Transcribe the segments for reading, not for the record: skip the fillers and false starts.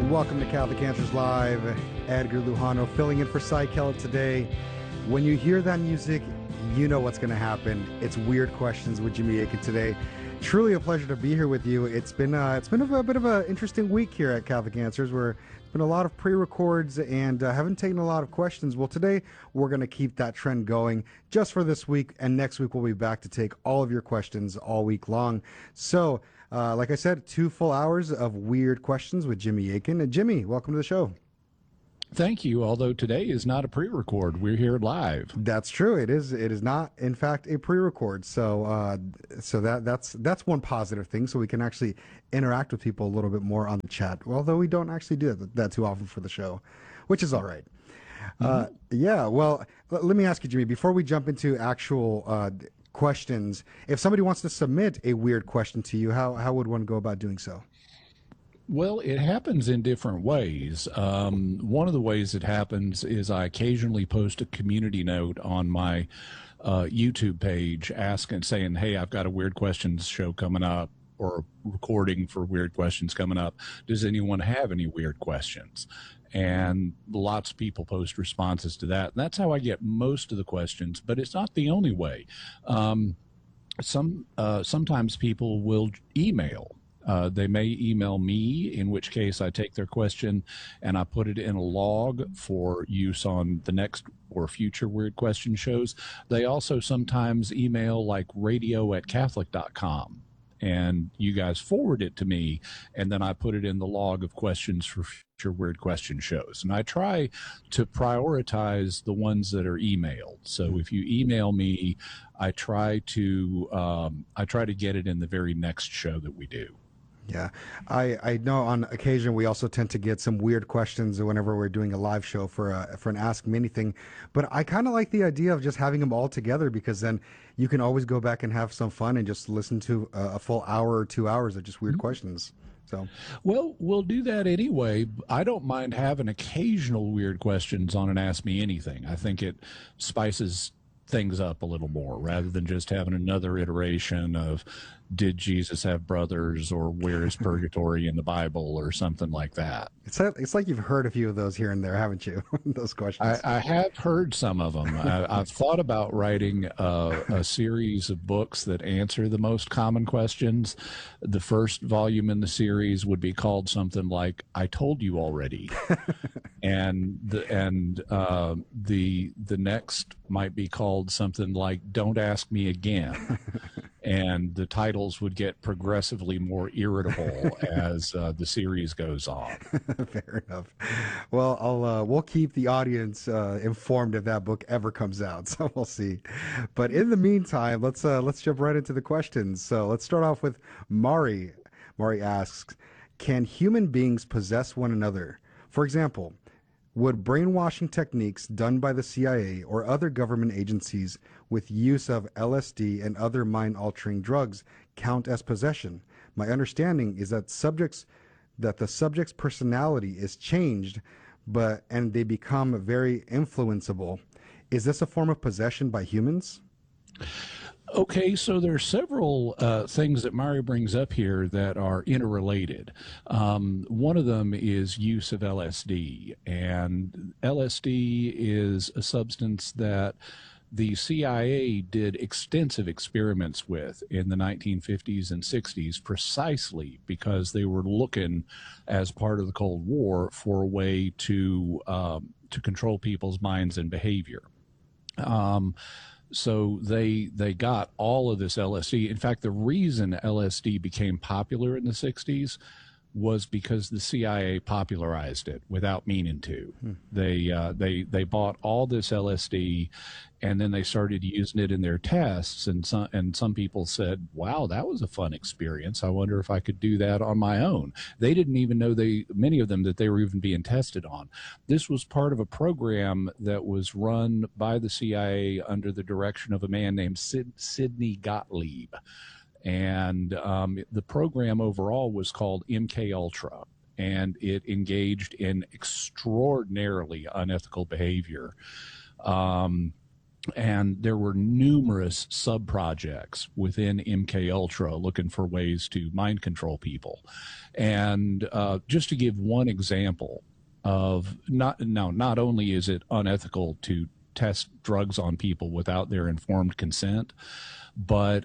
Welcome to Catholic Answers Live. Edgar Lujano filling in for Cy Kellett today. When you hear that music, you know what's going to happen. It's Weird Questions with Jimmy Akin today. Truly a pleasure to be here with you. It's been a bit of an interesting week here at Catholic Answers, where it's been a lot of pre-records and haven't taken a lot of questions. Well, today we're going to keep that trend going just for this week, and next week we'll be back to take all of your questions all week long. So, like I said, 2 full hours of Weird Questions with Jimmy Akin. And Jimmy, welcome to the show. Thank you. Although today is not a pre-record, we're here live. That's true. It is not, in fact, a pre-record. So, that's one positive thing. So we can actually interact with people a little bit more on the chat. Although we don't actually do that too often for the show, which is all right. Yeah. Well, let me ask you, Jimmy, before we jump into actual questions, if somebody wants to submit a weird question to you, how would one go about doing so? Well, it happens in different ways. One of the ways it happens is I occasionally post a community note on my YouTube page saying, hey, I've got a Weird Questions show coming up, or a recording for Weird Questions coming up. Does anyone have any weird questions? And lots of people post responses to that. And that's how I get most of the questions, but it's not the only way. Sometimes people will email. They may email me, in which case I take their question and I put it in a log for use on the next or future Weird Question shows. They also sometimes email like radio@catholic.com, and you guys forward it to me, and then I put it in the log of questions for future Weird Question shows. And I try to prioritize the ones that are emailed. So if you email me, I try to get it in the very next show that we do. Yeah, I know on occasion we also tend to get some weird questions whenever we're doing a live show for an Ask Me Anything. But I kind of like the idea of just having them all together, because then you can always go back and have some fun and just listen to a full hour or 2 hours of just weird questions. So, well, we'll do that anyway. I don't mind having occasional weird questions on an Ask Me Anything. I think it spices things up a little more, rather than just having another iteration of, did Jesus have brothers, or where is purgatory in the Bible, or something like that. It's like you've heard a few of those here and there, haven't you? Those questions. I have heard some of them. I've thought about writing a series of books that answer the most common questions. The first volume in the series would be called something like "I Told You Already," and the next might be called something like "Don't Ask Me Again." And the titles would get progressively more irritable as the series goes on. Fair enough. Well, we'll keep the audience informed if that book ever comes out. So we'll see. But in the meantime, let's jump right into the questions. So let's start off with Mari. Mari asks, can human beings possess one another? For example, would brainwashing techniques done by the CIA or other government agencies with use of LSD and other mind-altering drugs count as possession? My understanding is that the subject's personality is changed, and they become very influenceable. Is this a form of possession by humans? Okay, so there are several things that Mari brings up here that are interrelated. One of them is use of LSD, and LSD is a substance that the CIA did extensive experiments with in the 1950s and 60s, precisely because they were looking, as part of the Cold War, for a way to control people's minds and behavior. So they got all of this LSD. In fact, the reason LSD became popular in the 60s was because the CIA popularized it without meaning to. They bought all this LSD, and then they started using it in their tests. And some people said, "Wow, that was a fun experience. I wonder if I could do that on my own." They didn't even know, many of them, that they were even being tested on. This was part of a program that was run by the CIA under the direction of a man named Sidney Gottlieb. And the program overall was called MK Ultra, and it engaged in extraordinarily unethical behavior. and there were numerous sub projects within MK Ultra looking for ways to mind control people. And just to give one example of not only is it unethical to test drugs on people without their informed consent, but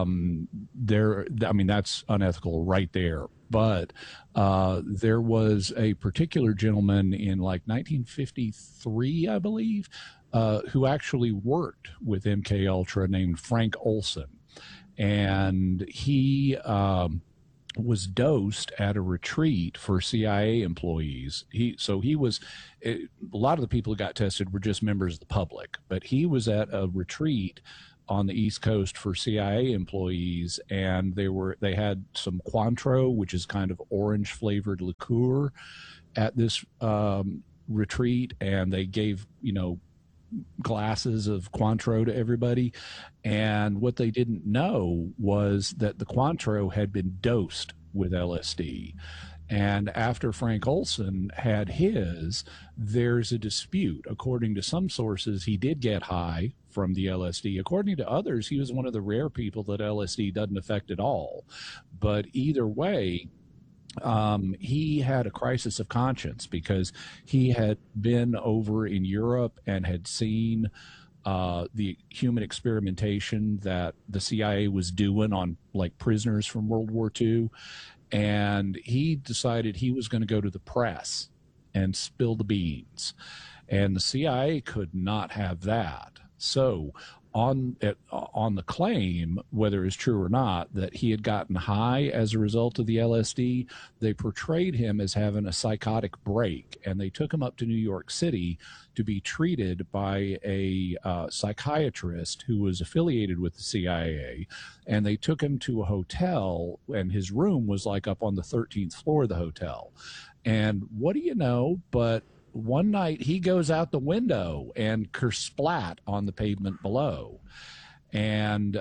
that's unethical right there. But there was a particular gentleman in like 1953, I believe, who actually worked with MK Ultra named Frank Olson, and he was dosed at a retreat for CIA employees. A lot of the people who got tested were just members of the public, but he was at a retreat on the East Coast for CIA employees, and they had some Cointreau, which is kind of orange flavored liqueur, at this retreat, and they gave glasses of Cointreau to everybody. And what they didn't know was that the Cointreau had been dosed with LSD. And after Frank Olson had his, there's a dispute. According to some sources, he did get high from the LSD. According to others, he was one of the rare people that LSD doesn't affect at all. But either way, he had a crisis of conscience because he had been over in Europe and had seen the human experimentation that the CIA was doing on like prisoners from World War II. And he decided he was going to go to the press and spill the beans. And the CIA could not have that. So on the claim, whether it's true or not, that he had gotten high as a result of the LSD, they portrayed him as having a psychotic break, and they took him up to New York City to be treated by a psychiatrist who was affiliated with the CIA, and they took him to a hotel, and his room was like up on the 13th floor of the hotel. And what do you know, but one night he goes out the window and kersplat on the pavement below. And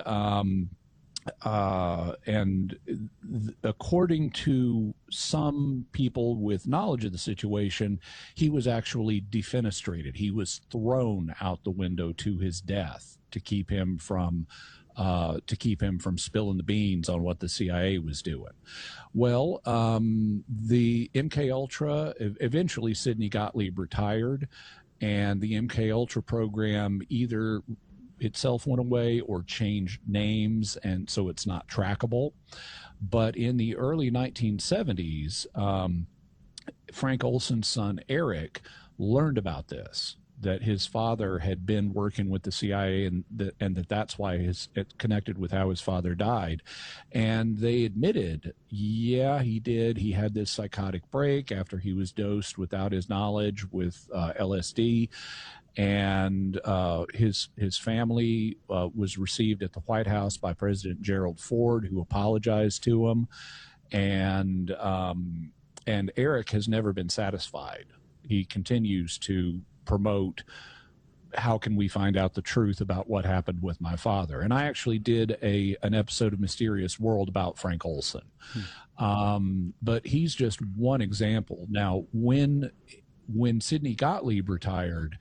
according to some people with knowledge of the situation, he was actually defenestrated. He was thrown out the window to his death to keep him from spilling the beans on what the CIA was doing. Well, the MK Ultra, eventually Sidney Gottlieb retired, and the MK Ultra program either itself went away or changed names, and so it's not trackable. But in the early 1970s, Frank Olson's son Eric learned about this, that his father had been working with the CIA, and that's why it connected with how his father died. And they admitted, yeah, he did. He had this psychotic break after he was dosed without his knowledge with LSD. And his family was received at the White House by President Gerald Ford, who apologized to him. And Eric has never been satisfied. He continues to promote, how can we find out the truth about what happened with my father? And I actually did an episode of Mysterious World about Frank Olson. But he's just one example. Now, when Sidney Gottlieb retired,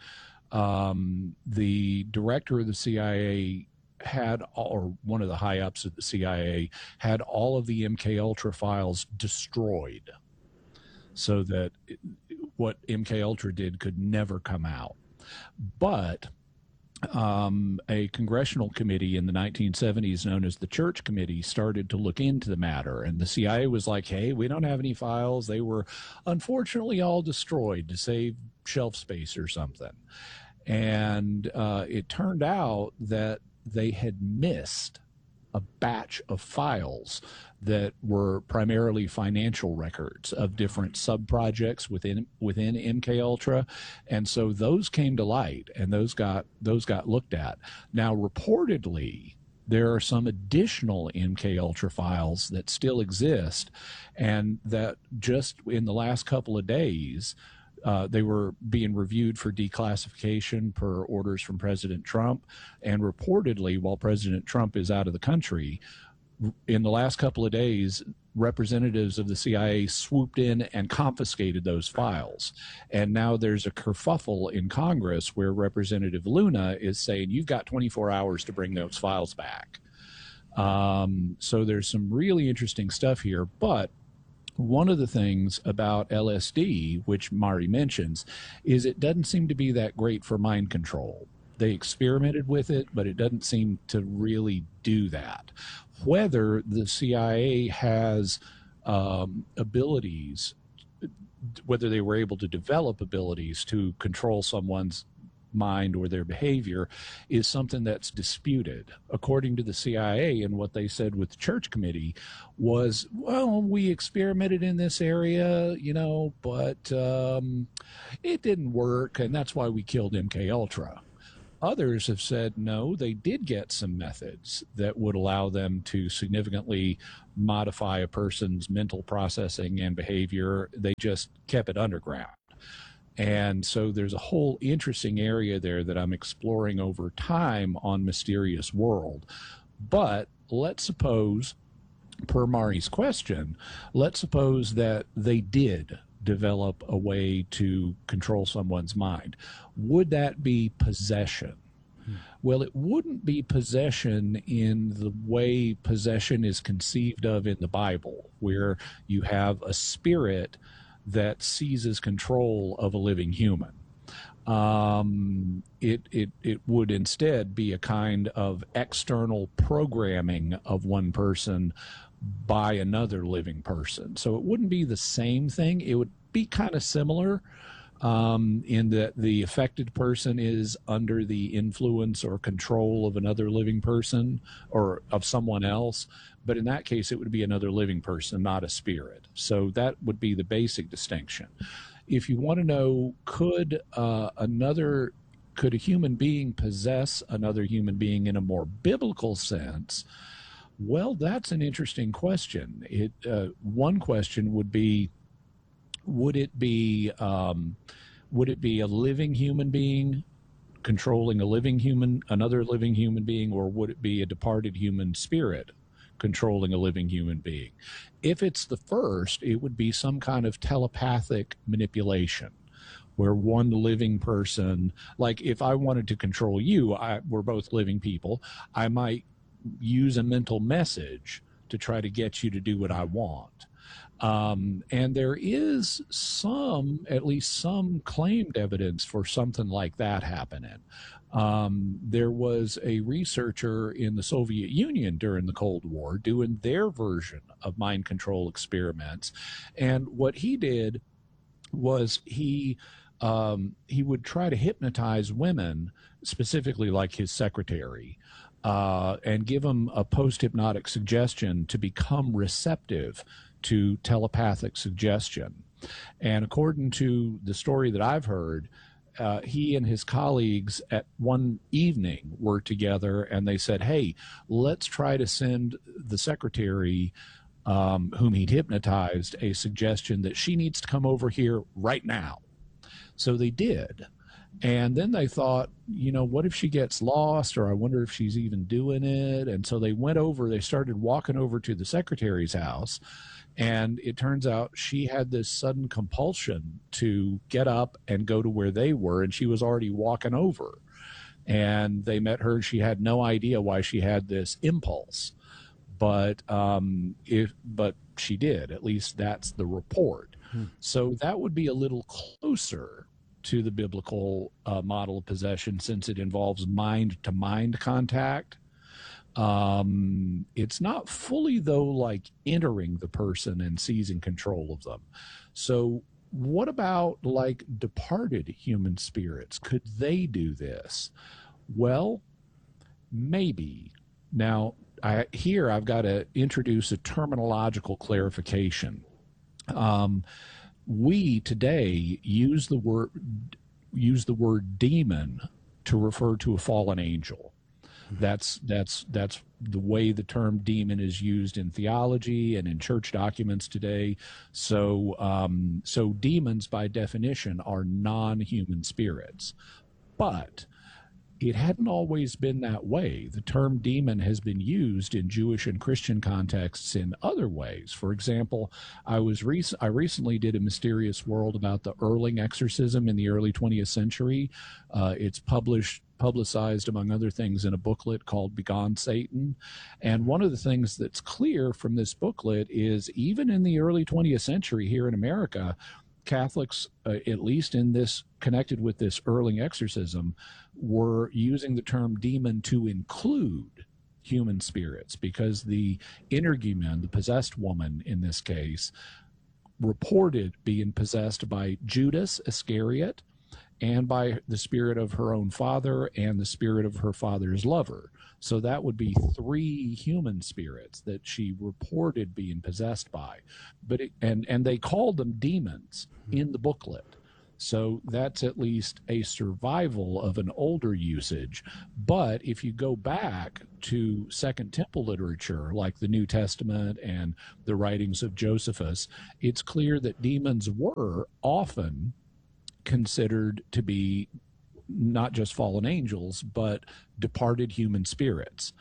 the director of the CIA or one of the high ups of the CIA had all of the MK Ultra files destroyed, so that what MK Ultra did could never come out. But a congressional committee in the 1970s known as the Church Committee started to look into the matter, and the CIA was like, hey, we don't have any files. They were unfortunately all destroyed to save shelf space or something. And it turned out that they had missed a batch of files that were primarily financial records of different sub-projects within MK Ultra, and so those came to light, and those got looked at. Now, reportedly, there are some additional MK Ultra files that still exist, and that just in the last couple of days, they were being reviewed for declassification per orders from President Trump. And reportedly, while President Trump is out of the country, in the last couple of days, representatives of the CIA swooped in and confiscated those files. And now there's a kerfuffle in Congress where Representative Luna is saying, you've got 24 hours to bring those files back. So there's some really interesting stuff here. But one of the things about LSD, which Mari mentions, is it doesn't seem to be that great for mind control. They experimented with it, but it doesn't seem to really do that. Whether the CIA has abilities, whether they were able to develop abilities to control someone's mind or their behavior, is something that's disputed. According to the CIA, and what they said with the Church Committee was, well, we experimented in this area, but it didn't work, and that's why we killed MK Ultra. Others have said, no, they did get some methods that would allow them to significantly modify a person's mental processing and behavior. They just kept it underground. And so there's a whole interesting area there that I'm exploring over time on Mysterious World. But let's suppose, per Mari's question, let's suppose that they did develop a way to control someone's mind. Would that be possession? Well, it wouldn't be possession in the way possession is conceived of in the Bible, where you have a spirit that seizes control of a living human. It would instead be a kind of external programming of one person by another living person. So it wouldn't be the same thing. It would be kind of similar in that the affected person is under the influence or control of another living person or of someone else. But in that case, it would be another living person, not a spirit. So that would be the basic distinction. If you want to know, could a human being possess another human being in a more biblical sense? Well, that's an interesting question. One question would be, would it be a living human being controlling another living human being, or would it be a departed human spirit controlling a living human being? If it's the first, it would be some kind of telepathic manipulation, where one living person, like if I wanted to control you, we're both living people, I might use a mental message to try to get you to do what I want. And there is at least some claimed evidence for something like that happening. There was a researcher in the Soviet Union during the Cold War doing their version of mind control experiments. And what he did was he would try to hypnotize women, specifically like his secretary, and give them a post-hypnotic suggestion to become receptive to telepathic suggestion. And according to the story that I've heard, he and his colleagues at one evening were together, and they said, hey, let's try to send the secretary, whom he'd hypnotized, a suggestion that she needs to come over here right now. So they did. And then they thought, what if she gets lost, or I wonder if she's even doing it? And so they started walking over to the secretary's house, and it turns out she had this sudden compulsion to get up and go to where they were, and she was already walking over. And they met her, and she had no idea why she had this impulse. But she did. At least that's the report. So that would be a little closer to the biblical model of possession, since it involves mind-to-mind contact. It's not fully, though, like entering the person and seizing control of them. So what about like departed human spirits? Could they do this? Well, maybe. Now, I've got to introduce a terminological clarification. We today use the word demon to refer to a fallen angel. That's the way the term demon is used in theology and in church documents today. So demons by definition are non-human spirits. But it hadn't always been that way. The term demon has been used in Jewish and Christian contexts in other ways. For example, I recently did a Mysterious World about the Erling exorcism in the early 20th century. It's publicized, among other things, in a booklet called Begone Satan. And one of the things that's clear from this booklet is even in the early 20th century here in America, Catholics, at least in this, connected with this Erling exorcism, were using the term demon to include human spirits, because the energumen, the possessed woman in this case, reported being possessed by Judas Iscariot and by the spirit of her own father and the spirit of her father's lover. So that would be 3 human spirits that she reported being possessed by. But and they called them demons in the booklet. So that's at least a survival of an older usage. But if you go back to Second Temple literature, like the New Testament and the writings of Josephus, it's clear that demons were often considered to be not just fallen angels, but departed human spirits.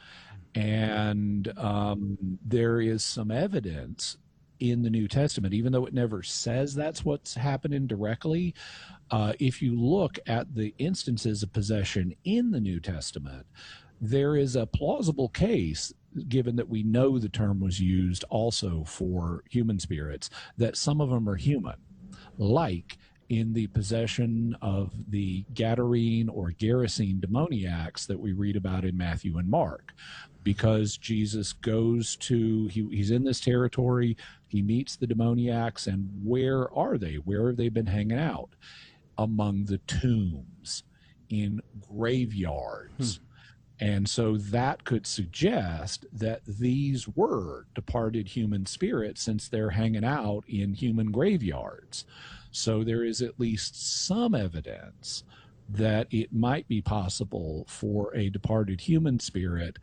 And there is some evidence in the New Testament, even though it never says that's what's happening directly. If you look at the instances of possession in the New Testament, there is a plausible case, given that we know the term was used also for human spirits, that some of them are human, like in the possession of the Gadarene or Gerasene demoniacs that we read about in Matthew and Mark. Because Jesus goes to, he's in this territory, he meets the demoniacs, and where are they? Where have they been hanging out? Among the tombs, in graveyards. And so that could suggest that these were departed human spirits, since they're hanging out in human graveyards. So there is at least some evidence that it might be possible for a departed human spirit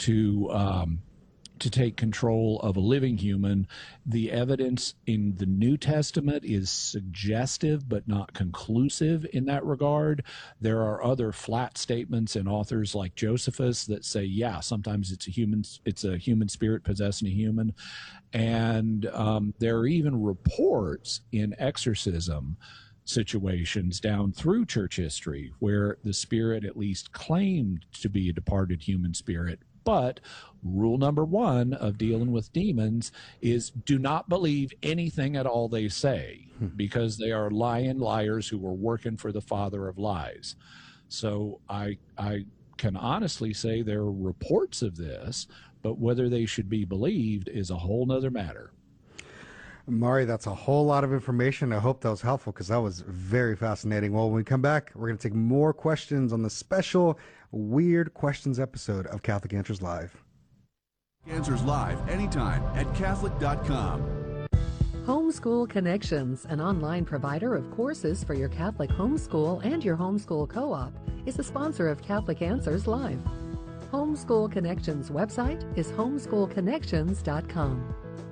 to take control of a living human. The evidence in the New Testament is suggestive but not conclusive in that regard. There are other flat statements in authors like Josephus that say, yeah, sometimes it's a human spirit possessing a human. And there are even reports in exorcism situations down through church history where the spirit at least claimed to be a departed human spirit. But rule number 1 of dealing with demons is do not believe anything at all they say, because they are lying liars who are working for the father of lies. So I can honestly say there are reports of this, but whether they should be believed is a whole nother matter. Mari, that's a whole lot of information. I hope that was helpful, because that was very fascinating. Well, when we come back, we're going to take more questions on the special Weird Questions episode of Catholic Answers Live. Answers Live anytime at Catholic.com. Homeschool Connections, an online provider of courses for your Catholic homeschool and your homeschool co-op, is a sponsor of Catholic Answers Live. Homeschool Connections website is homeschoolconnections.com.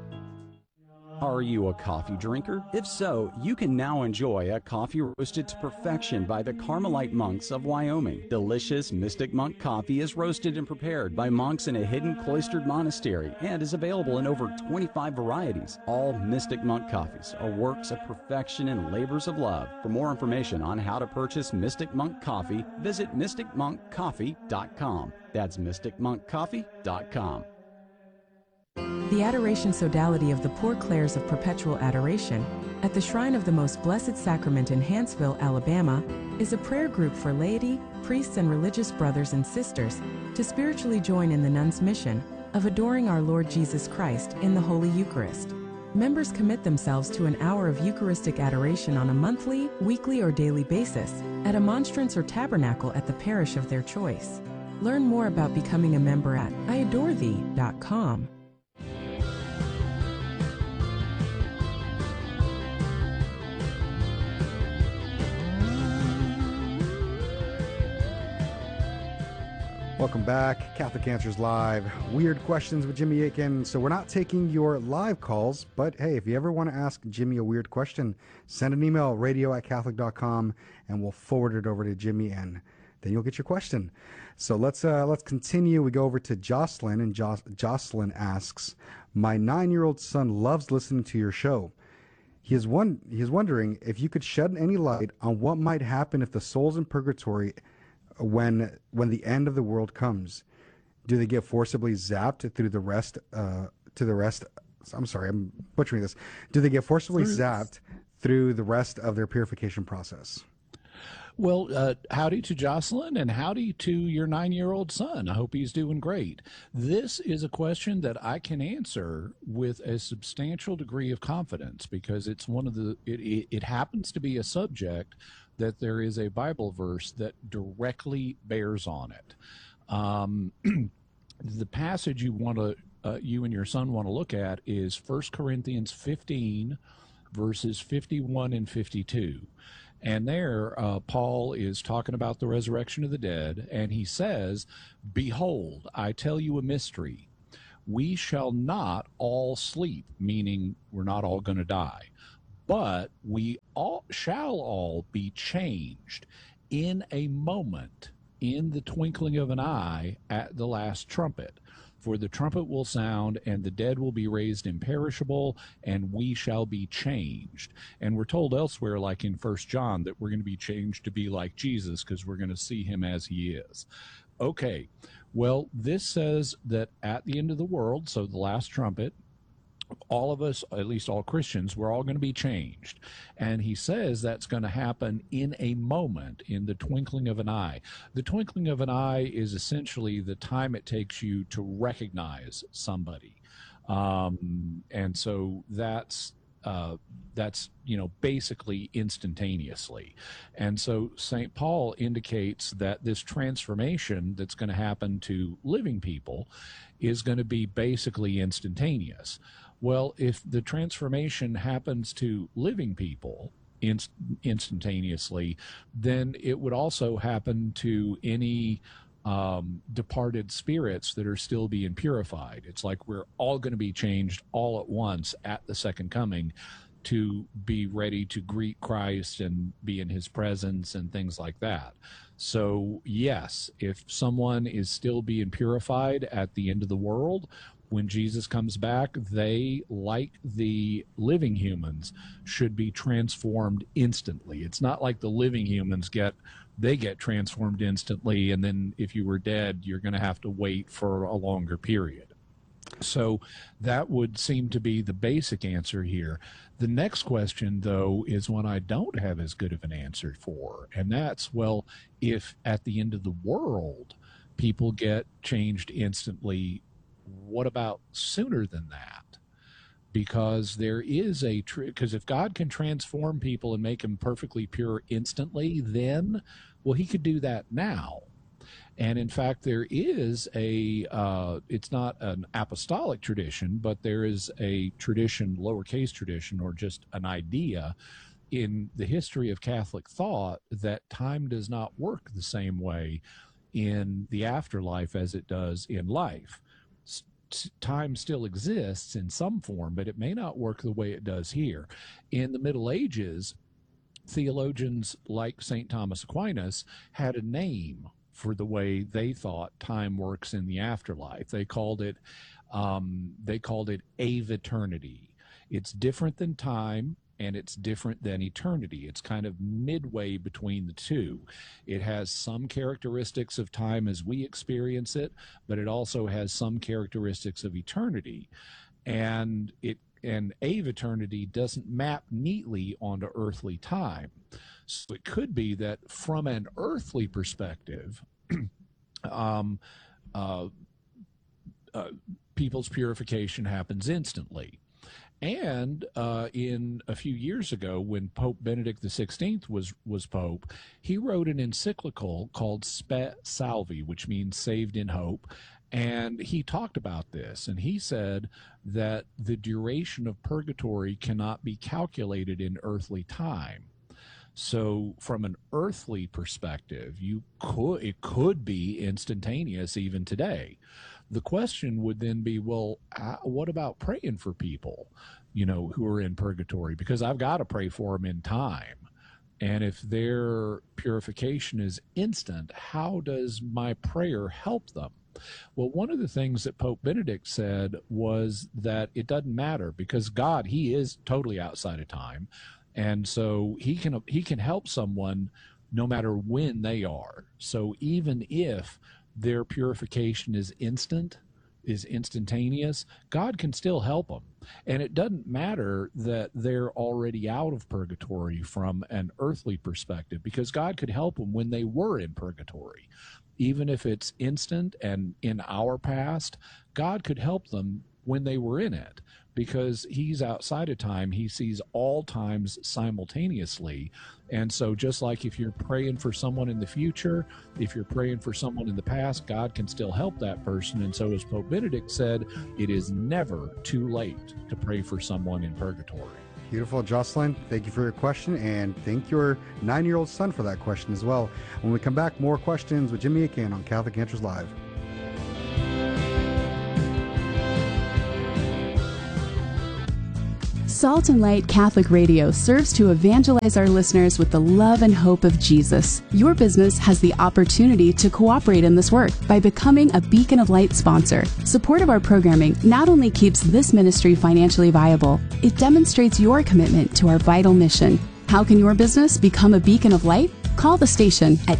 Are you a coffee drinker? If so, you can now enjoy a coffee roasted to perfection by the Carmelite monks of Wyoming. Delicious Mystic Monk coffee is roasted and prepared by monks in a hidden cloistered monastery and is available in over 25 varieties. All Mystic Monk coffees are works of perfection and labors of love. For more information on how to purchase Mystic Monk coffee, visit mysticmonkcoffee.com. That's mysticmonkcoffee.com. The Adoration Sodality of the Poor Clares of Perpetual Adoration at the Shrine of the Most Blessed Sacrament in Hanceville, Alabama, is a prayer group for laity, priests, and religious brothers and sisters to spiritually join in the nuns' mission of adoring our Lord Jesus Christ in the Holy Eucharist. Members commit themselves to an hour of Eucharistic adoration on a monthly, weekly, or daily basis at a monstrance or tabernacle at the parish of their choice. Learn more about becoming a member at iadorethee.com. Welcome back, Catholic Answers Live. Weird Questions with Jimmy Akin. So we're not taking your live calls, but hey, if you ever want to ask Jimmy a weird question, send an email, radio@catholic.com, and we'll forward it over to Jimmy and then you'll get your question. So let's continue. We go over to Jocelyn, and Jocelyn asks, "My 9-year-old son loves listening to your show. He is wondering if you could shed any light on what might happen if the souls in purgatory, when the end of the world comes. Do they get forcibly zapped through the rest to the rest? I'm sorry, I'm butchering this. Do they get forcibly zapped through the rest of their purification process?" Well, howdy to Jocelyn, and howdy to your 9-year-old son. I hope he's doing great. This is a question that I can answer with a substantial degree of confidence, because it's one of the, it happens to be a subject that there is a Bible verse that directly bears on it. The passage you and your son want to look at is 1 Corinthians 15, verses 51 and 52. And there, Paul is talking about the resurrection of the dead, and he says, "Behold, I tell you a mystery. We shall not all sleep," meaning we're not all going to die, "but we all shall all be changed in a moment, in the twinkling of an eye, at the last trumpet. For the trumpet will sound, and the dead will be raised imperishable, and we shall be changed." And we're told elsewhere, like in 1 John, that we're going to be changed to be like Jesus, because we're going to see him as he is. Okay, well, this says that at the end of the world, so the last trumpet, all of us, at least all Christians, we're all going to be changed. And he says that's going to happen in a moment, in the twinkling of an eye. The twinkling of an eye is essentially the time it takes you to recognize somebody. And so that's basically instantaneously. And so St. Paul indicates that this transformation that's going to happen to living people is going to be basically instantaneous. Well, if the transformation happens to living people instantaneously, then it would also happen to any departed spirits that are still being purified. It's like we're all going to be changed all at once at the second coming to be ready to greet Christ and be in his presence and things like that. So yes, if someone is still being purified at the end of the world, when Jesus comes back, they, like the living humans, should be transformed instantly. It's not like the living humans get transformed instantly, and then if you were dead, you're going to have to wait for a longer period. So that would seem to be the basic answer here. The next question, though, is one I don't have as good of an answer for, and that's, well, if at the end of the world people get changed instantly, what about sooner than that? Because there is because if God can transform people and make them perfectly pure instantly, then, well, he could do that now. And in fact, there is it's not an apostolic tradition, but there is a tradition, lowercase tradition, or just an idea in the history of Catholic thought that time does not work the same way in the afterlife as it does in life. Time still exists in some form, but it may not work the way it does here. In the Middle Ages, theologians like St. Thomas Aquinas had a name for the way they thought time works in the afterlife. They called it aviternity. It's different than time, and it's different than eternity. It's kind of midway between the two. It has some characteristics of time as we experience it, but it also has some characteristics of eternity. And aviternity doesn't map neatly onto earthly time. So it could be that from an earthly perspective, people's purification happens instantly. And in a few years ago, when Pope Benedict XVI was Pope, he wrote an encyclical called Spe Salvi, which means saved in hope. And he talked about this, and he said that the duration of purgatory cannot be calculated in earthly time. So from an earthly perspective, it could be instantaneous even today. The question would then be, well, what about praying for people, who are in purgatory? Because I've got to pray for them in time. And if their purification is instant, how does my prayer help them? Well, one of the things that Pope Benedict said was that it doesn't matter, because God, he is totally outside of time. And so he can help someone no matter when they are. So even if their purification is instantaneous, God can still help them. And it doesn't matter that they're already out of purgatory from an earthly perspective, because God could help them when they were in purgatory. Even if it's instant and in our past, God could help them when they were in it, because he's outside of time. He sees all times simultaneously. And so just like if you're praying for someone in the future, if you're praying for someone in the past, God can still help that person. And so, as Pope Benedict said, it is never too late to pray for someone in purgatory. Beautiful. Jocelyn, thank you for your question, and thank your 9-year-old son for that question as well. When we come back, more questions with Jimmy Akin on Catholic Answers Live. Salt and Light Catholic Radio serves to evangelize our listeners with the love and hope of Jesus. Your business has the opportunity to cooperate in this work by becoming a Beacon of Light sponsor. Support of our programming not only keeps this ministry financially viable, it demonstrates your commitment to our vital mission. How can your business become a beacon of light? Call the station at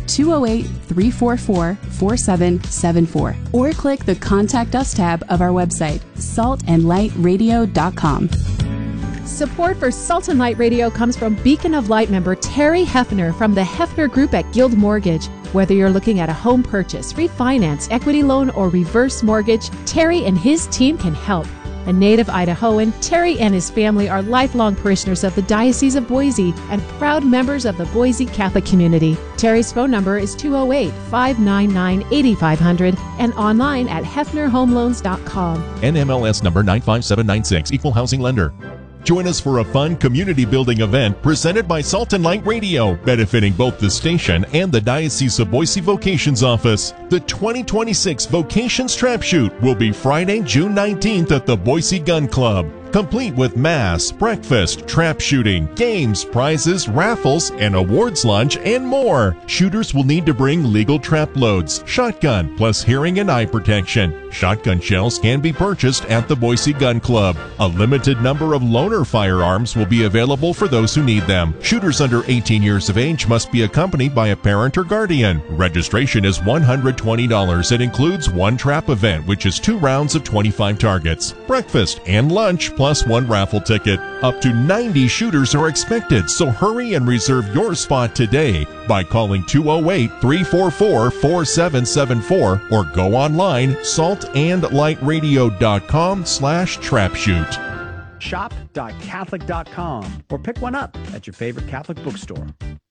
208-344-4774 or click the Contact Us tab of our website, saltandlightradio.com. Support for Salt and Light Radio comes from Beacon of Light member Terry Hefner from the Hefner Group at Guild Mortgage. Whether you're looking at a home purchase, refinance, equity loan, or reverse mortgage, Terry and his team can help. A native Idahoan, Terry and his family are lifelong parishioners of the Diocese of Boise and proud members of the Boise Catholic community. Terry's phone number is 208-599-8500 and online at hefnerhomeloans.com. NMLS number 95796, Equal Housing Lender. Join us for a fun community-building event presented by Salt and Light Radio, benefiting both the station and the Diocese of Boise Vocations Office. The 2026 Vocations Trap Shoot will be Friday, June 19th at the Boise Gun Club, complete with mass, breakfast, trap shooting, games, prizes, raffles, an awards lunch, and more. Shooters will need to bring legal trap loads, shotgun, plus hearing and eye protection. Shotgun shells can be purchased at the Boise Gun Club. A limited number of loaner firearms will be available for those who need them. Shooters under 18 years of age must be accompanied by a parent or guardian. Registration is $120. It includes one trap event, which is 2 rounds of 25 targets, breakfast, and lunch, plus 1 raffle ticket. Up to 90 shooters are expected, so hurry and reserve your spot today by calling 208-344-4774 or go online saltandlightradio.com/trapshoot. Shop.catholic.com or pick one up at your favorite Catholic bookstore.